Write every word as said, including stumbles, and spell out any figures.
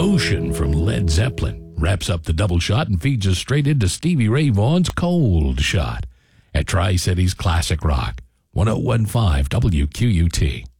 Ocean from Led Zeppelin wraps up the double shot and feeds us straight into Stevie Ray Vaughan's Cold Shot at Tri-Cities Classic Rock, one oh one point five W Q U T.